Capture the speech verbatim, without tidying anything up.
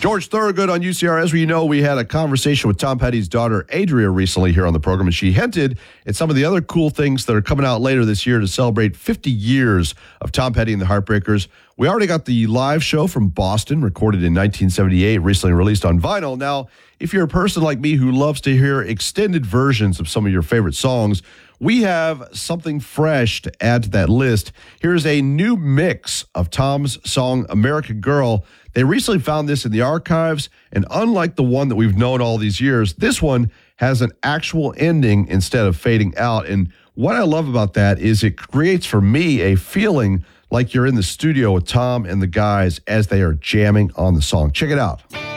George Thorogood on U C R. As we know, we had a conversation with Tom Petty's daughter, Adria, recently here on the program, and she hinted at some of the other cool things that are coming out later this year to celebrate fifty years of Tom Petty and the Heartbreakers. We already got the live show from Boston, recorded in nineteen seventy-eight, recently released on vinyl. Now, if you're a person like me who loves to hear extended versions of some of your favorite songs, we have something fresh to add to that list. Here's a new mix of Tom's song, American Girl. They recently found this in the archives, and unlike the one that we've known all these years, this one has an actual ending instead of fading out. And what I love about that is it creates for me a feeling like you're in the studio with Tom and the guys as they are jamming on the song. Check it out.